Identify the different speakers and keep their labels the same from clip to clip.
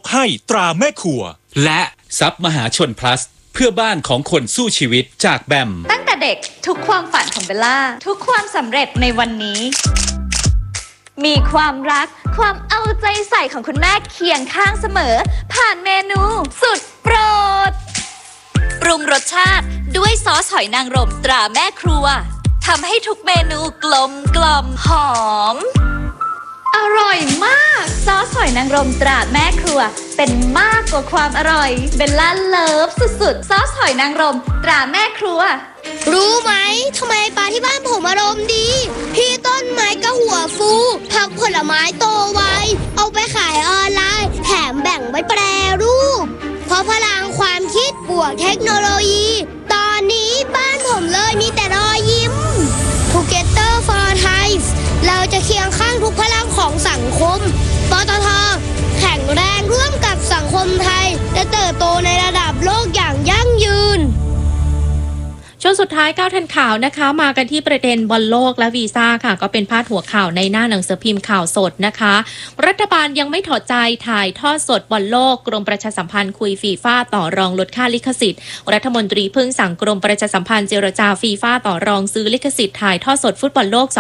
Speaker 1: ให้ตราแม่ครัว
Speaker 2: และซับมหาชน plus เพื่อบ้านของคนสู้ชีวิตจากแบม
Speaker 3: ตั้งแต่เด็กทุกความฝันของเบลล่าทุกความสำเร็จในวันนี้มีความรักความเอาใจใส่ของคุณแม่เคียงข้างเสมอผ่านเมนูสุดโปรดปรุงรสชาติด้วยซอสหอยนางรมตราแม่ครัวทำให้ทุกเมนูกลมกล่อมหอมอร่อยมากซอสหอยนางรมตราแม่ครัวเป็นมากกว่าความอร่อยเบลล่าเลิฟสุดๆซอสหอยนางรมตราแม่ครัว
Speaker 4: รู้ไหมทำไมปลาที่บ้านผมอารมณ์ดีพี่ต้นไม้ก็หัวฟูผักผลไม้โตไวเอาไปขายออนไลน์แถมแบ่งไว้แปรรูปเพราะพลังความคิดบวกเทคโนโลยีตอนนี้บ้านผมเลยมีแต่รอยยิ้ม Together for Thai เราจะเคียงข้างทุกพลังของสังคมปตท.แข็งแรงร่วมกับสังคมไทยและเติบโตในระดับโลกอย่างยั่งยืน
Speaker 5: ช่วงสุดท้ายก้าวทันข่าวนะคะมากันที่ประเด็นบอลโลกและวีซ่าค่ะก็เป็นพาดหัวข่าวในหน้าหนังสือพิมพ์ข่าวสดนะคะรัฐบาลยังไม่ถอดใจถ่ายทอดสดบอลโลกกรมประชาสัมพันธ์คุยฟีฟ่าต่อรองลดค่าลิขสิทธิ์รัฐมนตรีพึ่งสั่งกรมประชาสัมพันธ์เจรจาฟีฟ่าต่อรองซื้อลิขสิทธิ์ถ่ายทอดสดฟุตบอลโลก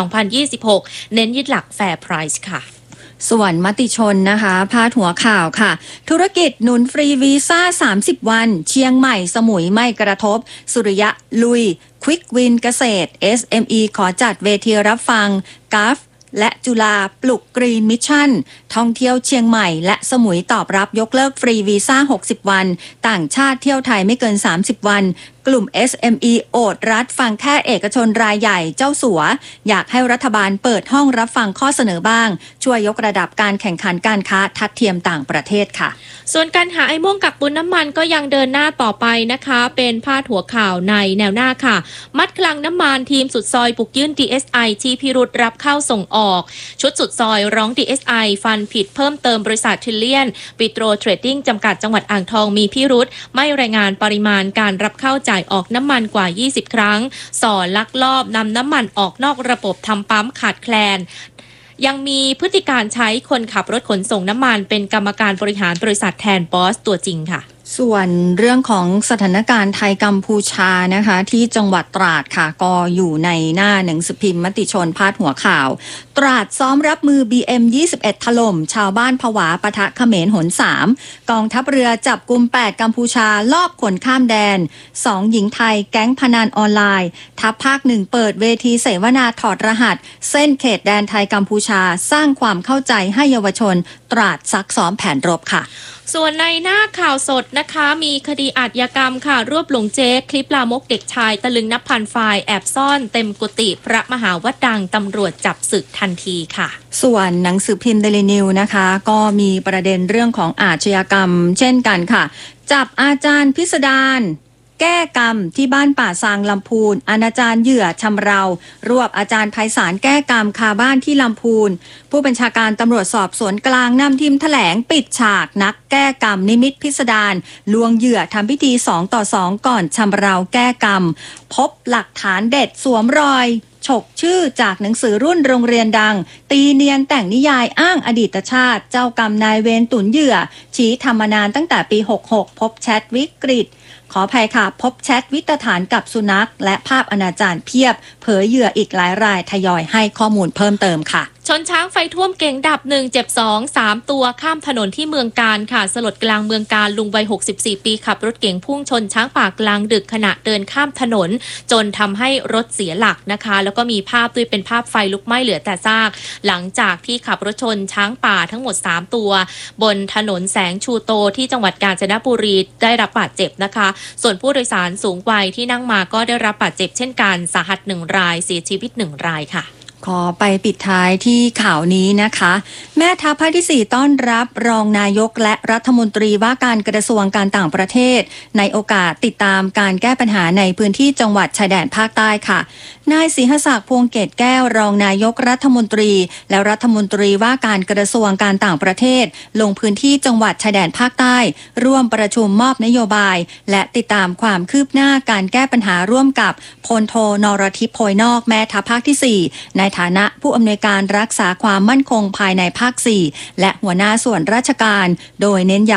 Speaker 5: 2026 เน้นยึดหลักแฟร์ไพรซ์ค่ะ
Speaker 6: ส่วนมติชนนะคะพาดหัวข่าวค่ะธุรกิจหนุนฟรีวีซ่า30วันเชียงใหม่สมุยไม่กระทบสุริยะลุยควิกวินเกษตร SME ขอจัดเวทีรับฟังกัฟและจุฬาปลุกกรีนมิชชั่นท่องเที่ยวเชียงใหม่และสมุยตอบรับยกเลิกฟรีวีซ่า60วันต่างชาติเที่ยวไทยไม่เกิน30วันกลุ่ม SME โอดรัฐฟังแค่เอกชนรายใหญ่เจ้าสัวอยากให้รัฐบาลเปิดห้องรับฟังข้อเสนอบ้างช่วยยกระดับการแข่งขันการค้าทัดเทียมต่างประเทศค่ะ
Speaker 5: ส่วนการหาไอ้ม่วงกักตุนน้ำมันก็ยังเดินหน้าต่อไปนะคะเป็นพาดหัวข่าวในแนวหน้าค่ะมัดคลังน้ำมันทีมสุดซอยบุกยื่น DSI ชี้พิรุธรับเข้าส่งออกชุดสุดซอยร้อง DSI ฟันผิดเพิ่มเติมบริษัททริลเลียนปิโตรเทรดดิ้งจำกัดจังหวัดอ่างทองมีพิรุธไม่รายงานปริมาณการรับเข้าจ่ายออกน้ำมันกว่า20ครั้งส่อลักลอบนำน้ำมันออกนอกระบบทำปั๊มขาดแคลนยังมีพฤติการใช้คนขับรถขนส่งน้ำมันเป็นกรรมการบริหารบริษัทแทนบอสตัวจริงค่ะ
Speaker 6: ส่วนเรื่องของสถานการณ์ไทยกัมพูชานะคะที่จังหวัดตราดค่ะก็อยู่ในหน้าหนังสือพิมพ์มติชนพาดหัวข่าวตราดซ้อมรับมือ BM21 ถล่มชาวบ้านผวาปะทะเขมรหน3กองทัพเรือจับกุม8กัมพูชาลอบขนข้ามแดน2หญิงไทยแก๊งพนันออนไลน์ทัพภาค1เปิดเวทีเสวนาถอดรหัสเส้นเขตแดนไทยกัมพูชาสร้างความเข้าใจให้เยาวชนตราดซักซ้อมแผนรบค่ะ
Speaker 5: ส่วนในหน้าข่าวสดนะคะมีคดีอาชญากรรมค่ะรวบหลงเจ๊คลิปลามกเด็กชายตะลึงนับพันไฟล์แอบซ่อนเต็มกุฏิพระมหาวัดดังตำรวจจับศึกทันทีค่ะ
Speaker 6: ส่วนหนังสือพิมพ์เดลินิวนะคะก็มีประเด็นเรื่องของอาชญากรรมเช่นกันค่ะจับอาจารย์พิสดารแก้กรรมที่บ้านป่าซางลำพูนอนาจารเหยื่อชำเรารวบอาจารย์ไพศาลแก้กรรมคาบ้านที่ลำพูนผู้บัญชาการตำรวจสอบสวนกลางนำทีมแถลงปิดฉากนักแก้กรรมนิมิตพิสดารลวงเหยื่อทำพิธี2 ต่อ 2ก่อนชำเราแก้กรรมพบหลักฐานเด็ดสวมรอยฉกชื่อจากหนังสือรุ่นโรงเรียนดังตีเนียนแต่งนิยายอ้างอดีตชาติเจ้ากรรมนายเวรตุนเหยื่อชี้ทำมานานตั้งแต่ปี66พบแชทวิกฤตขออภัยค่ะพบแชทวิตฐานกับสุนัขและภาพอนาจารเพียบเผยเหยื่ออีกหลายรายทยอยให้ข้อมูลเพิ่มเติมค่ะ
Speaker 5: ชนช้างไฟท่วมเก่งดับ1เจ็บ2 3ตัวข้ามถนนที่เมืองกาญค่ะสลดกลางเมืองกาญลุงวัย64ปีขับรถเก๋งพุ่งชนช้างป่ากลางดึกขณะเดินข้ามถนนจนทำให้รถเสียหลักนะคะแล้วก็มีภาพด้วยเป็นภาพไฟลุกไหม้เหลือแต่ซากหลังจากที่ขับรถชนช้างป่าทั้งหมด3ตัวบนถนนแสงชูโตที่จังหวัดกาญจนบุรีได้รับบาดเจ็บนะคะส่วนผู้โดยสารสูงวัยที่นั่งมาก็ได้รับบาดเจ็บเช่นกันสาหัส1รายเสียชีวิต1รายค่ะ
Speaker 6: ขอไปปิดท้ายที่ข่าวนี้นะคะแม่ทัพภาคที่4ต้อนรับรองนายกและรัฐมนตรีว่าการกระทรวงการต่างประเทศในโอกาสติดตามการแก้ปัญหาในพื้นที่จังหวัดชายแดนภาคใต้ค่ะนายศรีหศักดิ์พวงเกตแก้วรองนายกรัฐมนตรีและรัฐมนตรีว่าการกระทรวงการต่างประเทศลงพื้นที่จังหวัดชายแดนภาคใต้ร่วมประชุมมอบนโยบายและติดตามความคืบหน้าการแก้ปัญหาร่วมกับพลโทนรทิพย์โพยนอกแม่ทัพภาคที่4ในฐานะผู้อำนวยการรักษาความมั่นคงภายในภาค4และหัวหน้าส่วนราชการโดยเน้นย้ำ